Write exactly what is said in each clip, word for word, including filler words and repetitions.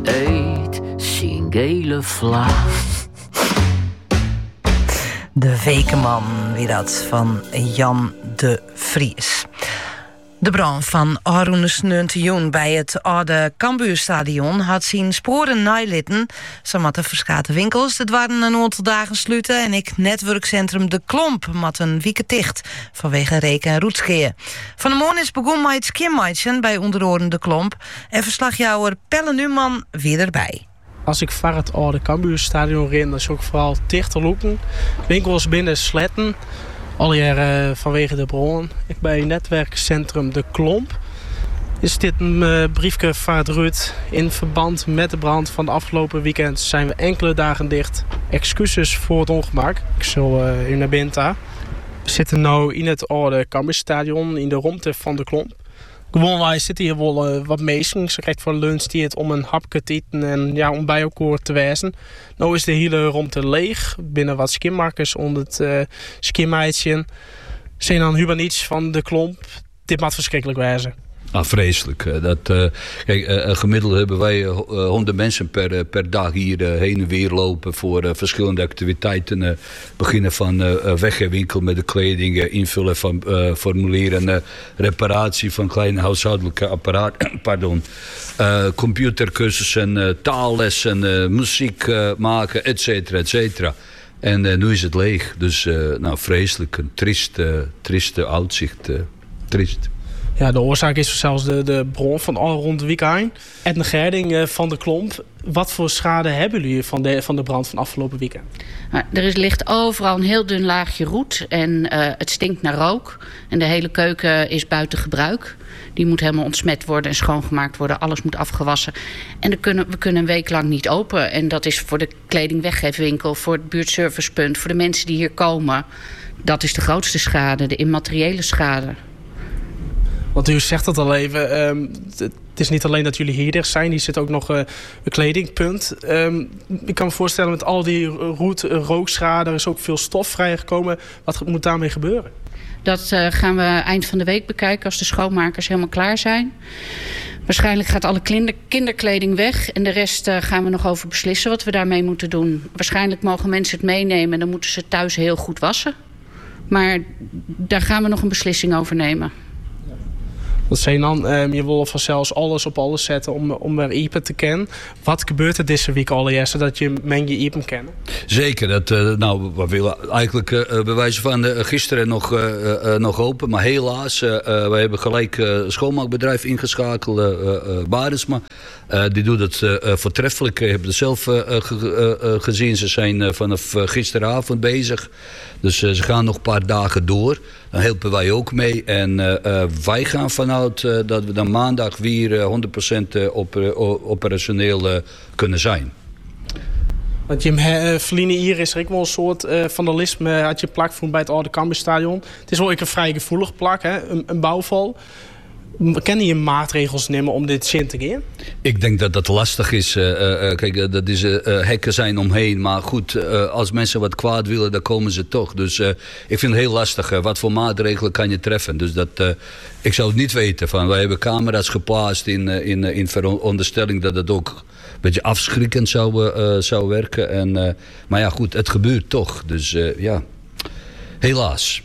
eet singele vla. De Wekenman, wie dat, van Jan de Vries. De brand van Aroenesneuntioen bij het oude Cambuurstadion had zien sporen nalitten. Ze matten verschillende winkels. Het waren een aantal dagen sluiten en ik netwerkcentrum De Klomp mat een week dicht vanwege reken- en roetskeer. Van de morgen is begon met het skimmatchen bij onderoren De Klomp en verslagjouwer Pelle Numan weer erbij. Als ik vaar het oude Cambuurstadion ren, dan is ook vooral dicht te lopen. Winkels binnen sletten. Al jaar uh, vanwege de bron. Ik bij netwerkcentrum De Klomp. Is dit een uh, briefje van het Ruud. In verband met de brand van de afgelopen weekend zijn we enkele dagen dicht. Excuses voor het ongemak. Ik zal uh, u naar binnen. We zitten nu in het oude Cambuurstadion in de romte van De Klomp. Gewoon, wij zitten hier wel uh, wat mensen. Ze krijgt voor lunch tijd om een hapje te eten en ja, om bij elkaar te wijzen. Nu is de hele romte leeg. Binnen wat skimmarkers onder het uh, skimmeitje. Zijn dan Huber niets van De Klomp. Dit moet verschrikkelijk wijzen. Ah, vreselijk. Dat, uh, kijk, uh, gemiddeld hebben wij uh, honderd mensen per, uh, per dag hier uh, heen en weer lopen voor uh, verschillende activiteiten. Uh, beginnen van uh, wegwinkel met de kleding, uh, invullen van uh, formulieren, uh, reparatie van kleine huishoudelijke apparaten, pardon, uh, computercursussen, uh, taallessen, uh, muziek uh, maken, et cetera, et cetera. En uh, nu is het leeg. Dus uh, nou, vreselijk, een triest, uh, trieste uitzicht. Uh, triest. Ja, de oorzaak is zelfs de, de bron van al rond de weekend. Edna Gerding uh, van De Klomp. Wat voor schade hebben jullie van de, van de brand van afgelopen weekend? Nou, er is, ligt overal een heel dun laagje roet en uh, het stinkt naar rook. En de hele keuken is buiten gebruik. Die moet helemaal ontsmet worden en schoongemaakt worden. Alles moet afgewassen. En dan kunnen, we kunnen een week lang niet open. En dat is voor de kledingweggeefwinkel, voor het buurtservicepunt, voor de mensen die hier komen. Dat is de grootste schade, de immateriële schade. Want u zegt het al even, um, het is niet alleen dat jullie hier dicht zijn, hier zit ook nog uh, een kledingpunt. Um, ik kan me voorstellen met al die roet, uh, rookschade, er is ook veel stof vrijgekomen. Wat moet daarmee gebeuren? Dat uh, gaan we eind van de week bekijken als de schoonmakers helemaal klaar zijn. Waarschijnlijk gaat alle kinder, kinderkleding weg en de rest uh, gaan we nog over beslissen wat we daarmee moeten doen. Waarschijnlijk mogen mensen het meenemen en dan moeten ze het thuis heel goed wassen. Maar daar gaan we nog een beslissing over nemen. Dat zijn dan, um, je wil vanzelfs alles op alles zetten om, om weer iepen te kennen. Wat gebeurt er deze week allereerst, zodat je men je iepen kennen? Zeker. Dat, uh, nou, we willen eigenlijk uh, bewijzen van uh, gisteren nog, uh, uh, nog open. Maar helaas, uh, uh, we hebben gelijk uh, een schoonmaakbedrijf ingeschakeld, uh, uh, Baresma. Uh, die doet het uh, voortreffelijk. Ik heb het zelf uh, ge, uh, gezien. Ze zijn uh, vanaf uh, gisteravond bezig. Dus uh, ze gaan nog een paar dagen door. Dan helpen wij ook mee. En uh, uh, wij gaan vanuit uh, dat we dan maandag weer uh, honderd procent uh, op, uh, operationeel uh, kunnen zijn. Want Jim uh, Verline hier is er ook wel een soort uh, vandalisme had je plak voor bij het oude Cambuurstadion. Het is wel een vrij gevoelig plak, hè? Een, een bouwval. Kan je maatregels nemen om dit zin te gaan? Ik denk dat dat lastig is. Uh, uh, kijk, uh, dat is uh, hekken zijn omheen. Maar goed, uh, als mensen wat kwaad willen, dan komen ze toch. Dus uh, ik vind het heel lastig. Uh, wat voor maatregelen kan je treffen? Dus dat, uh, ik zou het niet weten. Van, wij hebben camera's geplaatst in, uh, in, uh, in veronderstelling dat het ook een beetje afschrikkend zou, uh, zou werken. En, uh, maar ja, goed, het gebeurt toch. Dus uh, ja, helaas.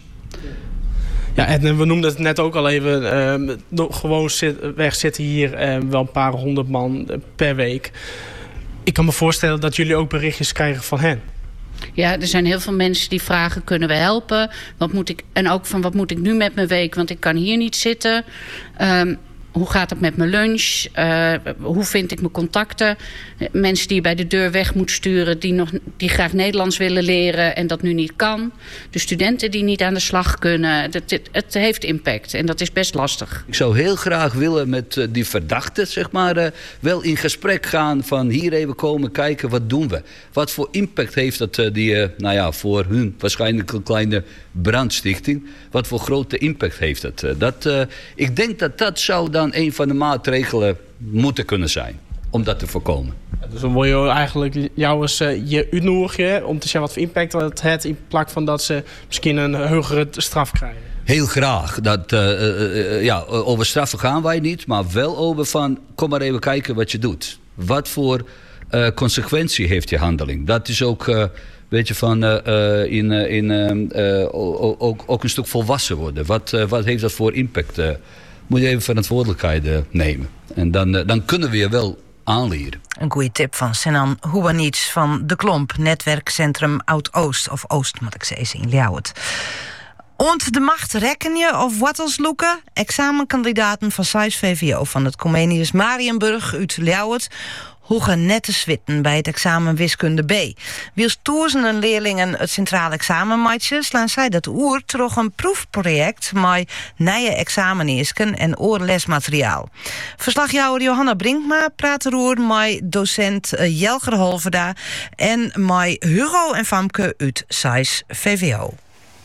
Ja, en we noemden het net ook al even. Um, gewoon zit, weg zitten hier um, wel een paar honderd man per week. Ik kan me voorstellen dat jullie ook berichtjes krijgen van hen. Ja, er zijn heel veel mensen die vragen, kunnen we helpen? Wat moet ik, en ook van, wat moet ik nu met mijn week? Want ik kan hier niet zitten. Um, Hoe gaat het met mijn lunch? Uh, hoe vind ik mijn contacten? Mensen die je bij de deur weg moet sturen, die, nog, die graag Nederlands willen leren en dat nu niet kan. De studenten die niet aan de slag kunnen. Dat, het, het heeft impact en dat is best lastig. Ik zou heel graag willen met uh, die verdachten, zeg maar, uh, wel in gesprek gaan van hier even komen kijken, wat doen we? Wat voor impact heeft dat uh, die, uh, nou ja, voor hun waarschijnlijk een kleine brandstichting? Wat voor grote impact heeft dat? Uh, dat uh, ik denk dat dat zou dan een van de maatregelen moeten kunnen zijn om dat te voorkomen. Ja, dus dan wil je eigenlijk jou eens uh, je uitnodigen om te zien wat voor impact het heeft in plaats van dat ze misschien een hogere straf krijgen. Heel graag. Dat, uh, uh, ja, over straffen gaan wij niet, maar wel over van kom maar even kijken wat je doet. wat voor uh, consequentie heeft je handeling. Dat is ook uh, weet je, van, uh, uh, in, uh, in, uh, uh, ook, ook een stuk volwassen worden. Wat, uh, wat heeft dat voor impact? Uh, moet je even verantwoordelijkheid uh, nemen. En dan, uh, dan kunnen we je wel aanleren. Een goede tip van Sinan Hubanits van De Klomp, netwerkcentrum Oud-Oost, of Oost moet ik zeggen, in Ljouwert. Ont de macht rekken je of wattels loeken? Examenkandidaten van Sais V V O van het Comenius Marienburg uit Ljouwert hoegen net te zwitten bij het examen wiskunde B. Wiels duizenden leerlingen het centraal examen maatje, slaan zij dat oer terug een proefproject met nieuwe exameneesken en oorlesmateriaal. Verslagjouwer Johanna Brinkma praat erover met docent Jelger Holverda en met Hugo en Famke uit Sais V V O.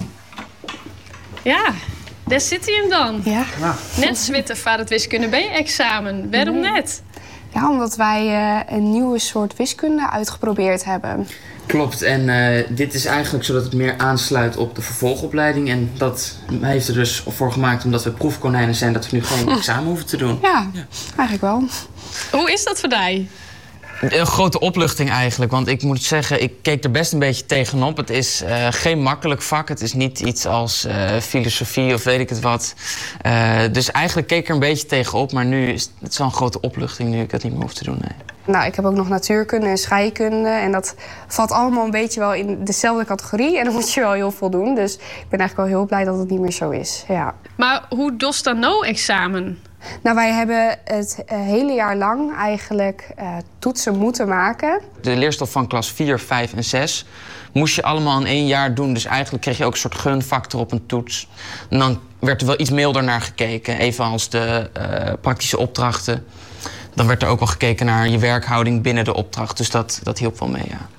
Ja, daar zit hij hem dan. Ja. Ja. Net zwitten voor het wiskunde B-examen. Waarom nee. net? Ja, omdat wij uh, een nieuwe soort wiskunde uitgeprobeerd hebben. Klopt, en uh, dit is eigenlijk zodat het meer aansluit op de vervolgopleiding. En dat heeft er dus voor gemaakt omdat we proefkonijnen zijn, dat we nu geen examen hoeven te doen. Ja, ja, eigenlijk wel. Hoe is dat voor jou? Een grote opluchting eigenlijk, want ik moet zeggen, ik keek er best een beetje tegenop. Het is uh, geen makkelijk vak, het is niet iets als uh, filosofie of weet ik het wat. Uh, dus eigenlijk keek ik er een beetje tegenop, maar nu is het zo'n grote opluchting nu ik dat niet meer hoef te doen. Nee. Nou, ik heb ook nog natuurkunde en scheikunde en dat valt allemaal een beetje wel in dezelfde categorie. En dan moet je wel heel veel doen, dus ik ben eigenlijk wel heel blij dat het niet meer zo is. Ja. Maar hoe dost dan nou examen? Nou, wij hebben het hele jaar lang eigenlijk uh, toetsen moeten maken. De leerstof van klas vier, vijf en zes moest je allemaal in één jaar doen. Dus eigenlijk kreeg je ook een soort gunfactor op een toets. En dan werd er wel iets milder naar gekeken. Evenals de uh, praktische opdrachten. Dan werd er ook wel gekeken naar je werkhouding binnen de opdracht. Dus dat, dat hielp wel mee, ja.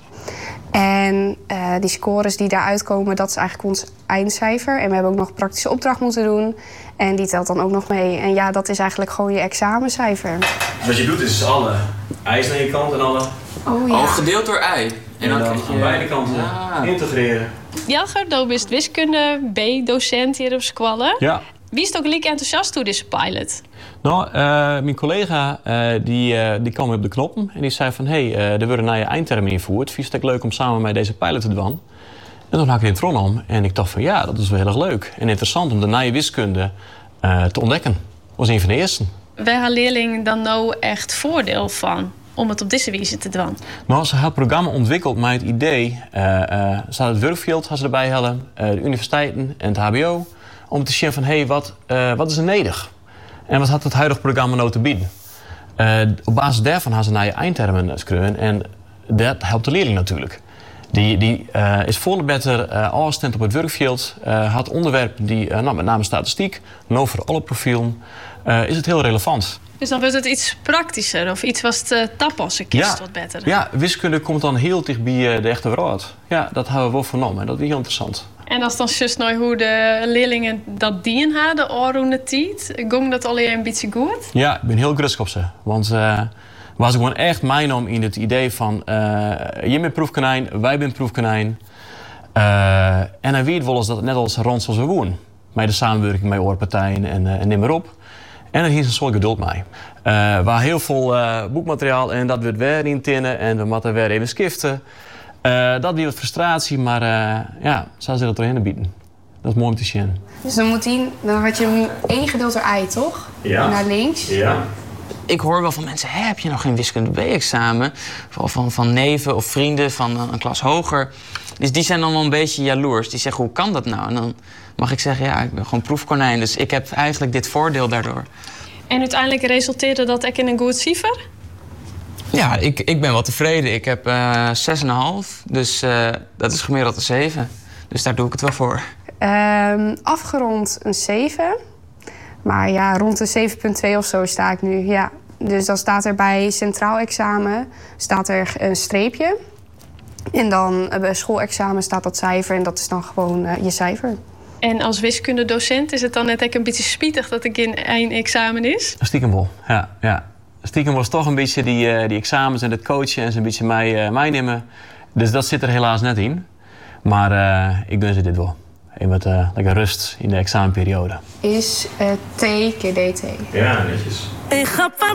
En uh, die scores die daaruit komen, dat is eigenlijk ons eindcijfer. En we hebben ook nog praktische opdracht moeten doen. En die telt dan ook nog mee. En ja, dat is eigenlijk gewoon je examencijfer. Dus wat je doet is alle ijs aan je kant en alle... Oh ja. Oh, gedeeld door ei. En dan, en dan krijg je aan beide kanten ja. integreren. Jelger, je bent wiskunde B-docent hier op Squallen. Ja. Wie is ook leuk enthousiast door deze pilot? Nou, uh, mijn collega uh, die, uh, die kwam op de knoppen en die zei van... hé, hey, uh, er worden naar je eindtermen ingevoerd. Vind je het leuk om samen met deze pilot te doen? En toen had ik in het rond om en ik dacht van ja, dat is wel heel erg leuk. En interessant om de nieuwe wiskunde uh, te ontdekken. Dat was een van de eerste. Waar hebben leerlingen dan nou echt voordeel van om het op deze wijze te doen? Nou, ze had het programma ontwikkeld met het idee... Uh, uh, ze had het workfield had ze erbij hadden, uh, de universiteiten en het H B O... om te zien van hé, hey, wat, uh, wat is er nodig? En wat had het huidige programma nou te bieden? Uh, op basis daarvan had ze naar je eindtermen schreeuwen en dat helpt de leerling natuurlijk. Die, die uh, is veel beter uh, assistent op het workfield, uh, had onderwerpen die, uh, nou, met name statistiek, nou voor alle profielen, uh, is het heel relevant. Dus dan wordt het iets praktischer of iets wat uh, tappassen kiest ja, wat beter? Ja, wiskunde komt dan heel dicht bij uh, de echte wereld. Ja, dat hebben we wel vernomen en dat is heel interessant. En als dan juist nou hoe de leerlingen dat dien hadden, de tijd, ging dat al een beetje goed? Ja, ik ben heel gerust op ze. Want uh, was ik gewoon echt mijn in het idee van... Uh, je bent proefkonijn, wij zijn proefkonijn. Uh, en hij weet wel eens dat het net als rond zoals we wonen. Met de samenwerking met oorpartijen en, uh, en neem maar op. En er is een soort geduld mee. Uh, waar heel veel uh, boekmateriaal en dat wordt weer in tinnen en we moeten weer even skiften. Uh, dat die wat frustratie, maar uh, ja, zou ze dat erin bieden. Dat is mooi om te zien. Dus dan moet die, dan had je hem één gedeeld door ei, toch? Ja. Naar links. Ja. Ik hoor wel van mensen, heb je nog geen wiskunde B-examen? Vooral van, van neven of vrienden van een, een klas hoger. Dus die zijn dan wel een beetje jaloers. Die zeggen, hoe kan dat nou? En dan mag ik zeggen, ja, ik ben gewoon proefkonijn. Dus ik heb eigenlijk dit voordeel daardoor. En uiteindelijk resulteerde dat ook in een goed cijfer? Ja, ik, ik ben wel tevreden. Ik heb uh, zes komma vijf, dus uh, dat is gemiddeld een zeven. Dus daar doe ik het wel voor. Um, afgerond een zeven. Maar ja, rond de zeven komma twee of zo sta ik nu. Ja. Dus dan staat er bij centraal examen staat er een streepje. En dan bij schoolexamen staat dat cijfer en dat is dan gewoon uh, je cijfer. En als wiskundedocent is het dan net ook een beetje spietig dat ik in één examen is? Stiekem wel, ja. ja. Stiekem was toch een beetje die, uh, die examens en het coachen en ze een beetje mij, uh, mij nemen. Dus dat zit er helaas net in. Maar uh, ik gun ze dit wel. Even wat uh, lekker rust in de examenperiode. Is uh, T keer D T. Ja, netjes.